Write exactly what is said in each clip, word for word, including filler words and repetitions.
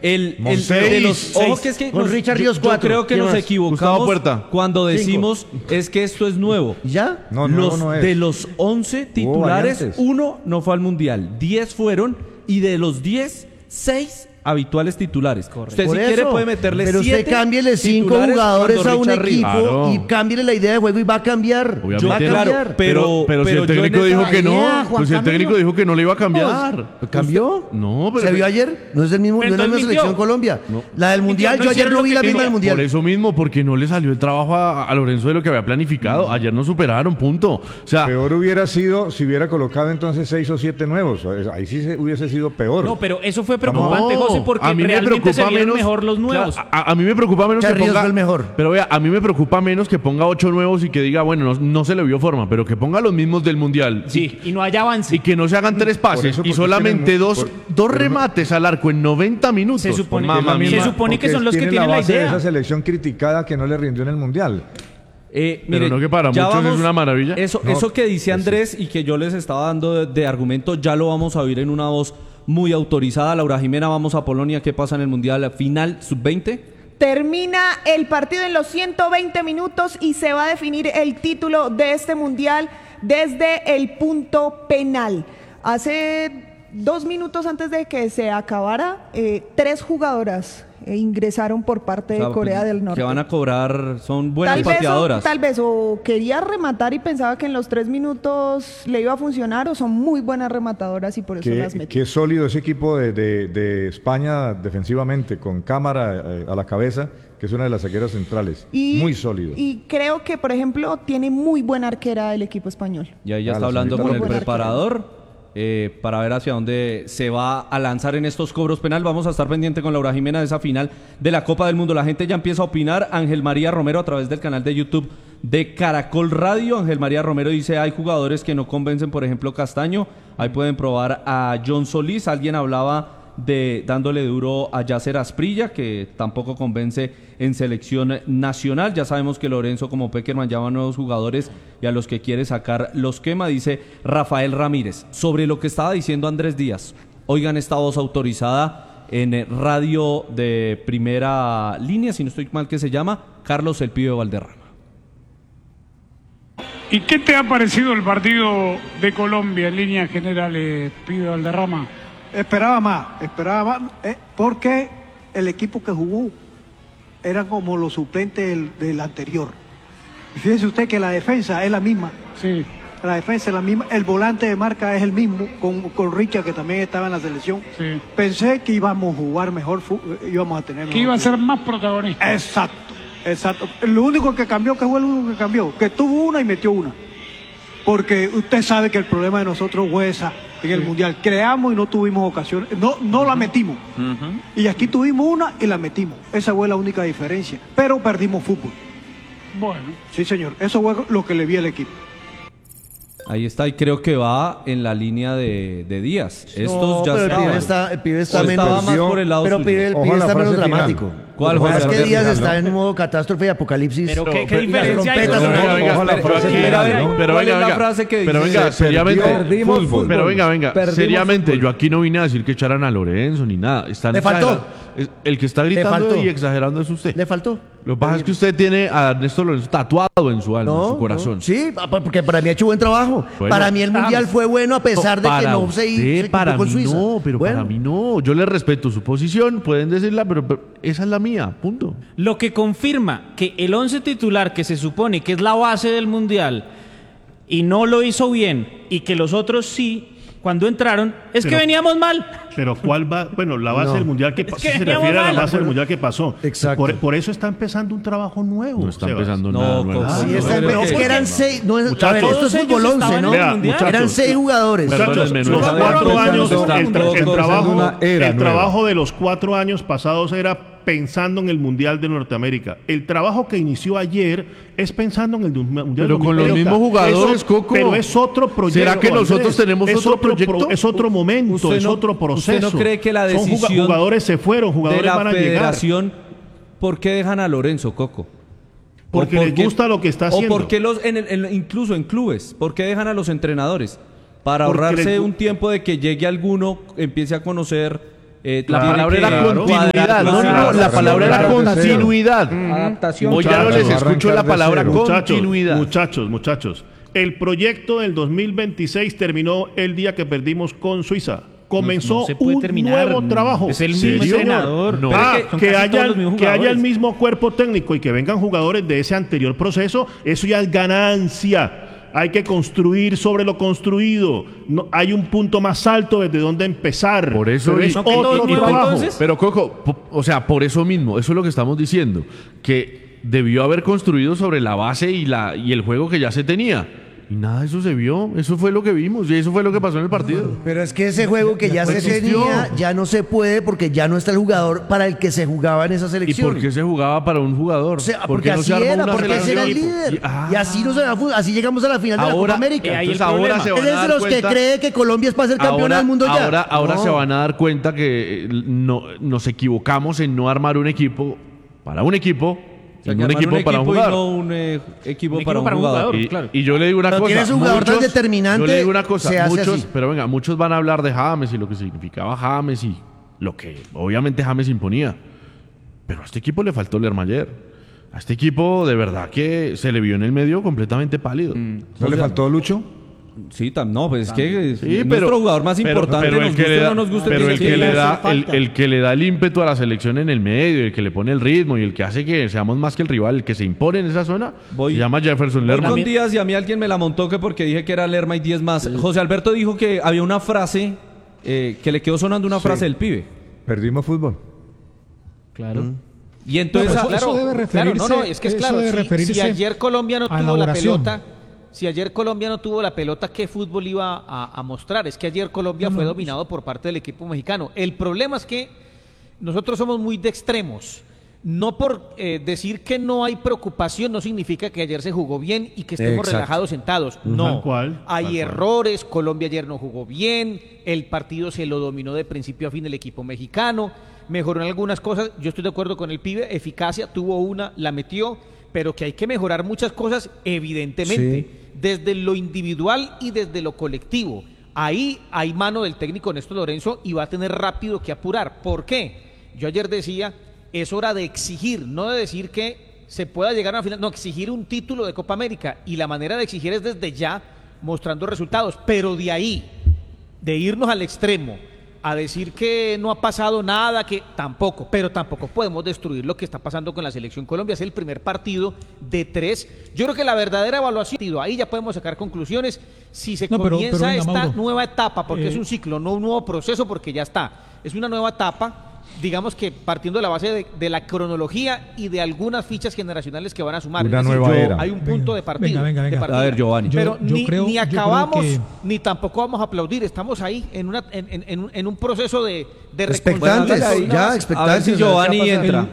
El, el de los ojo que es que con nos, Richard yo, Ríos yo cuatro. creo que ¿Quién nos más? equivocamos Puerta. cuando decimos es que esto es nuevo. ¿Ya? No, los, nuevo no es. De los once titulares, variantes. uno no fue al Mundial, diez fueron y de los diez, seis habituales titulares. Usted Por si eso. quiere puede meterle Pero siete usted cámbiele cinco titulares jugadores cuando a un Richard Ríos- equipo Claro. y cámbiele la idea de juego y va a cambiar. Obviamente. Va a Claro, cambiar. pero- pero, si pero el yo en técnico esa dijo que no, idea, Juan pues si el técnico Camilo. dijo que no le iba a cambiar. ¿Cambió? No, pero ¿Se vio ayer? No es el mismo, no es la misma Entonces selección mintió. Colombia. La del Mundial, No yo es ayer no cierto vi que la dijo. misma del Por Mundial. eso mismo, porque no le salió el trabajo a, a Lorenzo de lo que había planificado. Ayer no superaron, punto. O sea, Peor hubiera sido si hubiera colocado entonces seis o siete nuevos. Ahí sí se- hubiese sido peor. No, pero eso fue preocupante, no, José, porque a mí me realmente se preocupa vieron menos- mejor los nuevos. Claro, a, a mí me preocupa menos que Ríos ponga fue el mejor. Pero vea, a mí me preocupa menos que ponga ocho nuevos y que diga, bueno, no, no se le vio forma, pero que ponga los mismos del Mundial. Sí, y no haya avance. Y que no se hagan tres pases eso, y porque solamente tienen mu- dos, por- dos pero no- remates al arco en noventa minutos. Se supone- Mamma se mía. supone que Porque son los que tiene tienen la la base de idea. esa selección criticada que no le rindió en el Mundial. Eh, Pero no que para ya muchos es una maravilla. Eso, No, eso que dice pues Andrés y que yo les estaba dando de, de argumento, ya lo vamos a oír en una voz muy autorizada. Laura Jimena, vamos a Polonia. ¿Qué pasa en el Mundial final sub veinte? Termina el partido en los ciento veinte minutos y se va a definir el título de este mundial desde el punto penal. Hace dos minutos antes de que se acabara, eh, tres jugadoras eh, ingresaron por parte de O sea, Corea pues, del Norte. Que van a cobrar, son buenas Tal vez, o, pateadoras. tal vez o quería rematar y pensaba que en los tres minutos le iba a funcionar, o son muy buenas rematadoras y por eso las Qué, metió. qué sólido ese equipo de, de- de España defensivamente, con Cámara eh, a la cabeza, que es una de las saqueras centrales. Y- Muy sólido. Y creo que, por ejemplo, tiene muy buena arquera el equipo español. Y ahí ya Ah, está la hablando señorita con el López. preparador eh, para ver hacia dónde se va a lanzar en estos cobros penal. Vamos a estar pendiente con Laura Jimena de esa final de la Copa del Mundo. La gente ya empieza a opinar. Ángel María Romero a través del canal de YouTube de Caracol Radio. Ángel María Romero dice, hay jugadores que no convencen, por ejemplo Castaño. Ahí pueden probar a John Solís. Alguien hablaba de dándole duro a Yasser Asprilla, que tampoco convence en selección nacional. Ya sabemos que Lorenzo, como Peckerman, llama a nuevos jugadores y a los que quiere sacar los quema, dice Rafael Ramírez. Sobre lo que estaba diciendo Andrés Díaz, oigan esta voz autorizada en eh, radio de primera línea, si no estoy mal que se llama, Carlos El Pibe Valderrama. ¿Y qué te ha parecido el partido de Colombia en líneas generales, Pibe Valderrama? Esperaba más, esperaba más, eh, porque el equipo que jugó era como los suplentes del, del anterior. Fíjese usted que la defensa es la misma, Sí. la defensa es la misma, el volante de marca es el mismo, con, con Richard, que también estaba en la selección. Sí. Pensé que íbamos a jugar mejor, fu- íbamos a tener Que mejor iba a fútbol. ser más protagonista. Exacto, exacto. Lo único que cambió, que fue lo único que cambió, que tuvo una y metió una. Porque usted sabe que el problema de nosotros fue esa en el Mundial. Creamos y no tuvimos ocasión, no, no la metimos. Y aquí tuvimos una y la metimos. Esa fue la única diferencia. Pero perdimos fútbol. Bueno. Sí, señor. Eso fue lo que le vi al equipo. Ahí está, y creo que va en la línea de, de Díaz. Estos No, ya pero el estaban. pibe está, el pibe está O estaba menos. más por el lado Pero suyo. pibe, el Ojo pibe a la está menos frase final. dramático. ¿Cuál Lo que fue pasa la es que frase Díaz final, está no? en modo catástrofe y apocalipsis. Pero qué, qué Las diferencia hay. trompetas Pero son- venga, venga, Ojo a la pero frase mira, final, a ver, ¿no? Pero ¿cuál venga, es la venga. frase que Pero dice? venga, Se seriamente. perdió fútbol. Pero venga, venga. Perdimos Seriamente, fútbol. yo aquí no vine a decir que echaran a Lorenzo ni nada. Están Le faltó. exagerando. Es- El que está faltó. gritando y exagerando es usted. Le faltó. Lo que pasa es que usted tiene a Ernesto Lorenzo tatuado en su alma, en su corazón. no. Sí, pa- porque para mí ha hecho buen trabajo. Bueno. Para mí el Mundial fue bueno a pesar de que Para no se, usted, se equipó para con mí Suiza. no, pero Bueno. para mí no. Yo le respeto su posición, pueden decirla, pero, pero esa es la mía, punto. Lo que confirma que el once titular, que se supone que es la base del Mundial, y no lo hizo bien, y que los otros sí, cuando entraron, es que Pero- veníamos mal. Pero ¿cuál va? Bueno, la base No. del mundial que, pa- que sí se veníamos refiere a la mal. base del mundial que pasó. Exacto. Por, por eso está empezando un trabajo nuevo. No está Sebas. empezando No, nada nuevo. Coco, Sí, no, está- no, es no, que eran no. seis. No es, a Muchachos, ver, esto es todos ellos fútbol once, estaban ¿no? en el Vea, Mundial. muchachos, Eran seis jugadores. Muchachos, Perdónenme, los no está cuatro empezando años, una el, tra- el era trabajo, nueva. el trabajo de los cuatro años pasados era pensando en el Mundial de Norteamérica. El trabajo que inició ayer es pensando en el du- Mundial Pero de con los Norteamérica. mismos jugadores, Es o- Coco. Pero es otro proyecto. ¿Será que nosotros Andrés. tenemos Es otro pro- proyecto? Es otro momento, ¿Usted es no- otro proceso. usted no cree que la Son juga- decisión jugadores se fueron, de jugadores la van a llegar. federación, ¿por qué dejan a Lorenzo, Coco? Porque ¿O les gusta lo que está O haciendo. porque los, en el- en- incluso en clubes, ¿por qué dejan a los entrenadores? Para Porque ahorrarse les gu- un tiempo de que llegue alguno, empiece a conocer Eh, La tiene palabra que era continuidad. cuadrar No, no, no, cosas. la palabra era continuidad. Adaptación. Hoy ya no les Muchachos, escucho la arrancar de palabra cero. Muchachos, continuidad. muchachos, muchachos. El proyecto del dos mil veintiséis terminó el día que perdimos con Suiza. Comenzó No, no se puede un terminar. nuevo trabajo. Es el Sí, mismo señor. entrenador. No. Pero Ah, es que son que, casi haya, todos los mismos que haya el jugadores. mismo cuerpo técnico y que vengan jugadores de ese anterior proceso, eso ya es ganancia. Hay que construir sobre lo construido. No, hay un punto más alto desde donde empezar. Por eso Pero y- es ¿Son que todo otro nuevo, trabajo. entonces? Pero Coco, po- o sea, por eso mismo, eso es lo que estamos diciendo, que debió haber construido sobre la base y la y el juego que ya se tenía. Y nada de eso se vio, eso fue lo que vimos y eso fue lo que pasó en el partido. Pero es que ese juego que ya se existió. tenía ya no se puede porque ya no está el jugador para el que se jugaba en esa ¿Y selección. por qué se jugaba para un jugador? O sea, ¿Por porque qué no así se armó era, una porque ese era el selección? líder. Y- ah. Y así, no se va a fu- así llegamos a la final de la Ahora, Copa América. eh, ahí el entonces ahora problema. se van Él a es de dar los que cuenta- cree que Colombia es para ser campeona ahora, del mundo ya. Ahora, ahora No. se van a dar cuenta que eh, no, nos equivocamos en no armar un equipo para un equipo, O sea, en que un armar equipo para un y jugador. no un eh, equipo, Un para equipo un para un jugador. jugador. Y, claro. y yo le digo una Pero cosa. tienes un jugador tan determinante, Yo le digo una cosa. se hace Muchos, así. pero venga, muchos van a hablar de James y lo que significaba James y lo que obviamente James imponía. Pero a este equipo le faltó Lermayer. A este equipo de verdad que se le vio en el medio completamente pálido. ¿No le faltó Lucho? Sí, tam, no, pues es que Sí, es pero- nuestro jugador más pero- importante, pero el nos que guste le o da- no nos guste. pero tiene el que que, le hacer da, el, falta. el que le da el ímpetu a la selección en el medio, el que le pone el ritmo y el que hace que seamos más que el rival, el que se impone en esa zona, Voy- se llama Jefferson Voy Lerma. con Díaz y a mí alguien me la montó que porque dije que era Lerma y diez más. José Alberto dijo que había una frase eh, que le quedó sonando una frase del pibe. Perdimos fútbol. Claro. Y entonces, No, ah, pero eso- debe referirse- Claro, no, no, es que es eso claro. debe Si, referirse si ayer Colombia no a tuvo la elaboración. pelota, si ayer Colombia no tuvo la pelota, ¿qué fútbol iba a, a mostrar? Es que ayer Colombia No, fue no, dominado por parte del equipo mexicano. El problema es que nosotros somos muy de extremos. No por eh, decir que no hay preocupación no significa que ayer se jugó bien y que estemos Exacto. relajados sentados. Tal No, cual, hay tal cual. errores. Colombia ayer no jugó bien. El partido se lo dominó de principio a fin el equipo mexicano. Mejoró en algunas cosas. Yo estoy de acuerdo con el pibe. Eficacia tuvo una, la metió, pero que hay que mejorar muchas cosas, evidentemente, desde lo individual y desde lo colectivo. Ahí hay mano del técnico Néstor Lorenzo y va a tener rápido que apurar. ¿Por qué? Yo ayer decía, es hora de exigir, no de decir que se pueda llegar a una final, no, exigir un título de Copa América. Y la manera de exigir es desde ya, mostrando resultados. Pero de ahí, de irnos al extremo, a decir que no ha pasado nada, que tampoco, pero tampoco podemos destruir lo que está pasando con la Selección Colombia. Es el primer partido de tres. Yo creo que la verdadera evaluación, ahí ya podemos sacar conclusiones, si se No, pero- comienza pero venga, esta Mauro. nueva etapa, porque Eh, es un ciclo, no un nuevo proceso, porque ya está. Es una nueva etapa, digamos que partiendo de la base de, de la cronología y de algunas fichas generacionales que van a sumar. Una Es decir, nueva yo- era. Hay un punto Venga, de partida. venga, venga, de venga. partida. A ver, Giovanni. Pero Yo- yo ni, creo- ni yo creo acabamos, que- ni tampoco vamos a aplaudir. Estamos ahí en, una, en, en- en un, en un proceso de, de Expectantes, reconstrucción. ya, a ver expectantes. si Giovanni entra.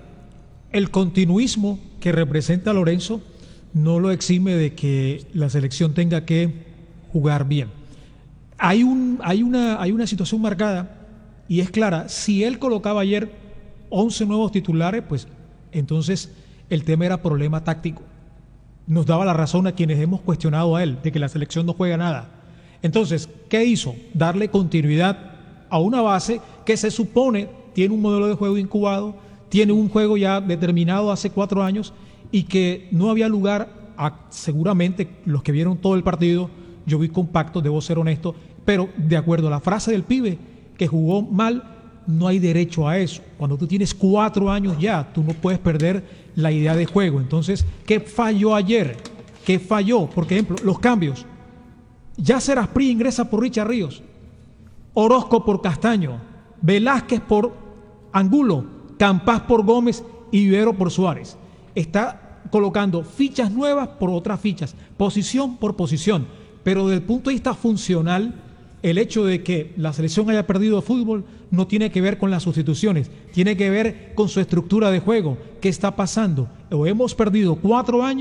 El continuismo que representa Lorenzo no lo exime de que la selección tenga que jugar bien. Hay, un, hay, una, hay una situación marcada y es clara. Si él colocaba ayer once nuevos titulares, pues entonces el tema era problema táctico. Nos daba la razón a quienes hemos cuestionado a él de que la selección no juega nada. Entonces, ¿qué hizo? Darle continuidad a una base que se supone tiene un modelo de juego incubado, tiene un juego ya determinado hace cuatro años y que no había lugar a, seguramente, los que vieron todo el partido, yo vi compacto, debo ser honesto, pero de acuerdo a la frase del pibe, que jugó mal, no hay derecho a eso. Cuando tú tienes cuatro años ya, tú no puedes perder la idea de juego. Entonces, ¿qué falló ayer? ¿Qué falló? Por ejemplo, los cambios. Yacer Asprilla ingresa por Richard Ríos, Orozco por Castaño, Velázquez por Angulo, Campas por Gómez y Vivero por Suárez. Está colocando fichas nuevas por otras fichas, posición por posición. Pero desde el punto de vista funcional, el hecho de que la selección haya perdido fútbol no tiene que ver con las sustituciones, tiene que ver con su estructura de juego. ¿Qué está pasando? O hemos perdido cuatro años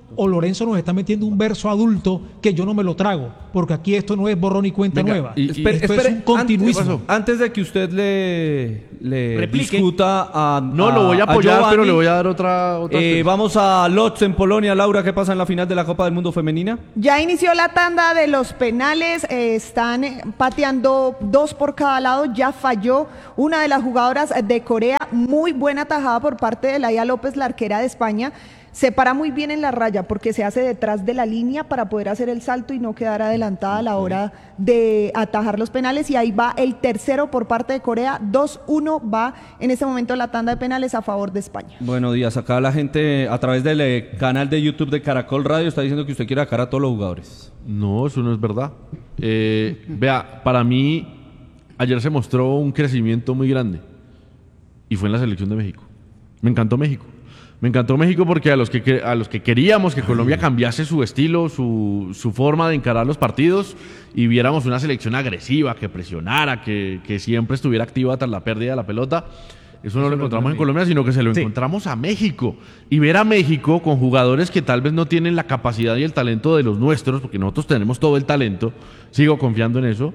o Lorenzo nos está metiendo un verso adulto que yo no me lo trago, porque aquí esto no es borrón y cuenta Venga, nueva. y- y- esto espere, es un continuismo. Antes, antes de que usted le, le Replique. discuta a No, lo voy a apoyar, Giovanni, pero le voy a dar otra... otra eh, vamos a Lodz en Polonia. Laura, ¿qué pasa en la final de la Copa del Mundo Femenina? Ya inició la tanda de los penales, eh, están eh, pateando dos por cada lado, ya falló una de las jugadoras de Corea, muy buena tajada por parte de Laia López, la arquera de España. Se para muy bien en la raya porque se hace detrás de la línea para poder hacer el salto y no quedar adelantada a la hora de atajar los penales. Y ahí va el tercero por parte de Corea. dos uno va en este momento la tanda de penales a favor de España. Buenos días. Acá la gente a través del eh, canal de YouTube de Caracol Radio está diciendo que usted quiere sacar a todos los jugadores. No, eso no es verdad. Eh, vea, para mí, ayer se mostró un crecimiento muy grande. Y fue en la selección de México. Me encantó México. Me encantó México porque a los que, a los que queríamos que Colombia cambiase su estilo, su, su forma de encarar los partidos y viéramos una selección agresiva, que presionara, que, que siempre estuviera activa tras la pérdida de la pelota, eso no lo encontramos en Colombia, sino que se lo encontramos a México. Y ver a México con jugadores que tal vez no tienen la capacidad y el talento de los nuestros, porque nosotros tenemos todo el talento, sigo confiando en eso,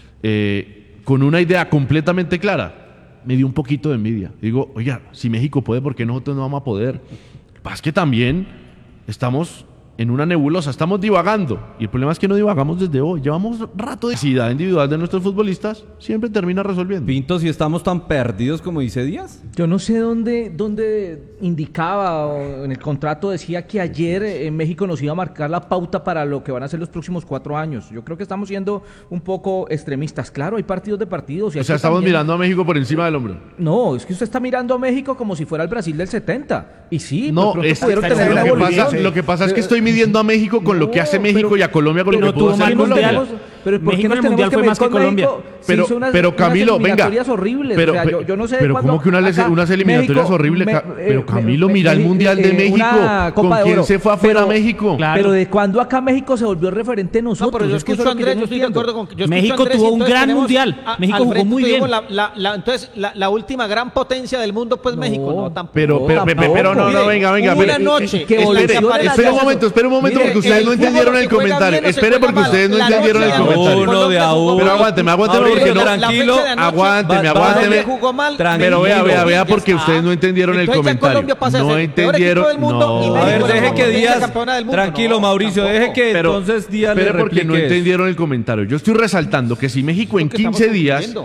eh, con una idea completamente clara. Me dio un poquito de envidia. Digo, oiga, si México puede, ¿por qué nosotros no vamos a poder? Lo que pasa es que también estamos en una nebulosa, estamos divagando. Y el problema es que no divagamos desde hoy. Llevamos rato de necesidad individual de nuestros futbolistas, siempre termina resolviendo. Pinto, si estamos tan perdidos como dice Díaz. Yo no sé dónde, dónde indicaba o en el contrato decía que ayer en México nos iba a marcar la pauta para lo que van a ser los próximos cuatro años. Yo creo que estamos siendo un poco extremistas. Claro, hay partidos de partidos. Y O hay sea, que estamos también- mirando a México por encima del hombro. No, es que usted está mirando a México como si fuera el Brasil del setenta. Y sí, No, pues, es, pudieron lo, tener una que pasa, evolución. lo que pasa es que estoy midiendo a México con lo que hace México y a Colombia con lo pero que pudo tuvo hacer mal Colombia. mundial. Pero ¿por qué México nos en el tenemos mundial que fue medir más que con Colombia. México? Se Pero, hizo unas- pero Camilo, unas venga. eliminatorias horribles. Pero, o sea, yo, yo no sé pero cuándo- ¿cómo que unas, acá, unas eliminatorias México, horribles? me- Ca- eh, pero Camilo, me- mira el me- Mundial eh, de una México. Copa ¿Con de quién Oro. se fue afuera Pero- México? Claro. Pero de cuándo acá México se volvió referente de nosotros. No, pero yo Es que eso escucho a es lo que Andrés, no yo estoy de entiendo. acuerdo con yo escucho México a Andrés, tuvo y un entonces gran tenemos mundial. a- México al jugó frente muy tuvimos bien. La, la, la, entonces, la, la última gran potencia del mundo, pues México, no, tampoco. Pero, pero, pero, tampoco. pero, no, no, Mire, venga, venga. una pero- noche que en la evolucione que la aparece- Espera un momento, espera un momento, Mire, porque ustedes el no fútbol entendieron se el juega comentario. bien o se Espere, juega porque mal. ustedes no La entendieron noche el de anoche, comentario. Uno de a uno. Pero aguánteme, aguánteme, Mauricio, porque no. la fecha de tranquilo. anoche, Aguánteme, va- aguánteme. Colombia jugó mal. Pero vea, vea, vea, porque Ah, ustedes no entendieron el entonces ya comentario. Colombia pasa a No ser el peor entendieron. equipo del mundo y No. A ver, México deje es que la Díaz. campeona del mundo. Tranquilo, No, Mauricio, tampoco. deje que Pero- entonces Díaz le Espere, porque no replique eso. entendieron el comentario. Yo estoy resaltando que si México en Porque estamos quince días. confundiendo.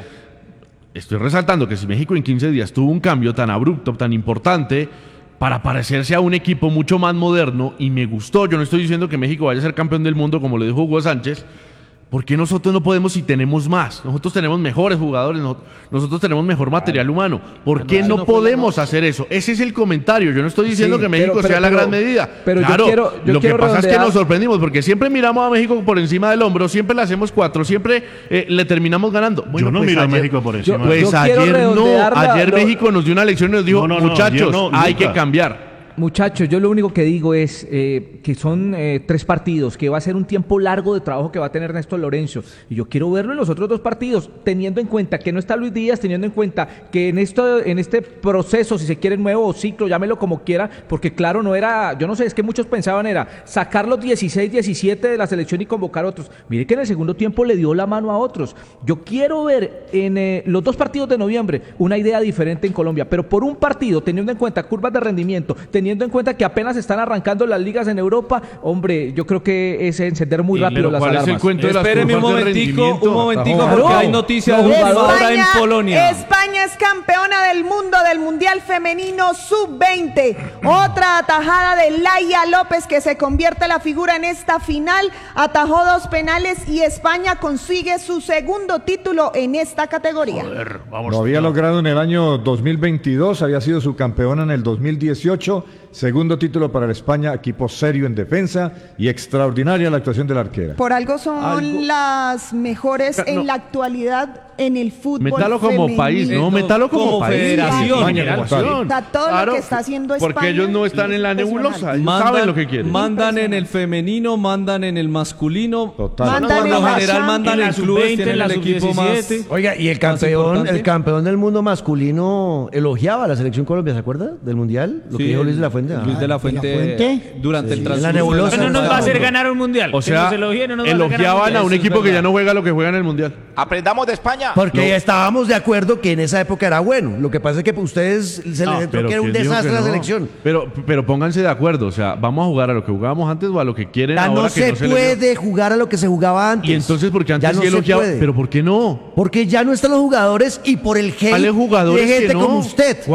Estoy resaltando que si México en quince días tuvo un cambio tan abrupto, tan importante, para parecerse a un equipo mucho más moderno, y me gustó, yo no estoy diciendo que México vaya a ser campeón del mundo, como le dijo Hugo Sánchez, ¿por qué nosotros no podemos si tenemos más? Nosotros tenemos mejores jugadores, no- nosotros tenemos mejor material humano. ¿Por qué no podemos hacer eso? Ese es el comentario. Yo no estoy diciendo Sí, que México pero- pero- sea la pero- gran medida. pero yo claro, quiero- yo lo que quiero pasa es que redondear- nos sorprendimos, porque siempre miramos a México por encima del hombro, siempre le hacemos cuatro, siempre eh, le terminamos ganando. Bueno, Yo no pues miro a ayer- México por encima. Pues Yo quiero ayer no, redondear la- ayer lo- México nos dio una lección y nos dijo, No, no, no, muchachos, ayer no, hay nunca. que cambiar. Muchachos, yo lo único que digo es eh, que son eh, tres partidos, que va a ser un tiempo largo de trabajo que va a tener Néstor Lorenzo. Y yo quiero verlo en los otros dos partidos, teniendo en cuenta que no está Luis Díaz, teniendo en cuenta que en, esto, en este proceso, si se quiere, nuevo ciclo, llámelo como quiera, porque claro, no era, yo no sé, es que muchos pensaban era sacar los dieciséis, diecisiete de la selección y convocar otros. Mire que en el segundo tiempo le dio la mano a otros. Yo quiero ver en eh, los dos partidos de noviembre una idea diferente en Colombia, pero por un partido, teniendo en cuenta curvas de rendimiento, teniendo en cuenta que apenas están arrancando las ligas en Europa, hombre, yo creo que es encender muy Y, rápido pero las ¿cuál es el alarmas. cuento de las Espéreme un curvas de momentico, rendimiento? un momentico, Claro. porque hay noticias de No, última hora en España, Polonia. España es campeona del mundo del Mundial Femenino sub veinte. Otra atajada de Laia López, que se convierte la figura en esta final. Atajó dos penales y España consigue su segundo título en esta categoría. Lo había logrado en el año dos mil veintidós, había sido subcampeona en el dos mil dieciocho, segundo título para la España, equipo serio en defensa y extraordinaria la actuación de la arquera. Por algo son Algo- las mejores No. en la actualidad en el fútbol Métalo como femenino. país, no, métalo como, como país. federación. Federación. O sea, todo Claro, lo que está haciendo España. porque ellos no están en la nebulosa, ellos Mandan, saben lo que quieren. mandan en el femenino, mandan en el masculino. Total. Mandan Por en lo la general Champions, mandan en en la clubes, sub veinte, tienen en la el equipo más. sub diecisiete. Oiga, y el Más campeón, importante. el campeón del mundo masculino elogiaba a la selección Colombia, ¿se acuerda? Del mundial, lo que Sí, dijo Luis de la Fuente. Luis Ah, de la Fuente, durante el Sí, transcurso la de nebulosa. Pero no nos va a hacer ganar un mundial. O Que sea, nos elogien, no nos va a hacer ganar un elogiaban mundial. a un Eso es equipo que verdad. ya no juega lo que juega en el mundial. Aprendamos de España. Porque ya estábamos de acuerdo que en esa época era bueno. Lo que pasa es que ustedes se les entró que era un ¿quién dijo desastre que la no? selección. Pero, pero pónganse de acuerdo, o sea, vamos a jugar a lo que jugábamos antes o a lo que quieren Ya ahora no que se no se puede les dio. jugar a lo que se jugaba antes. Y entonces, porque Ya antes no sí se elogiaba, puede. pero ¿por qué no? Porque ya no están los jugadores y por el hate ¿Cuáles jugadores de gente que no? como usted.